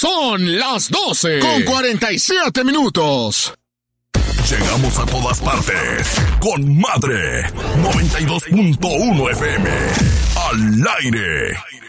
Son las 12:47. Llegamos a todas partes con Madre 92.1 FM. Al aire.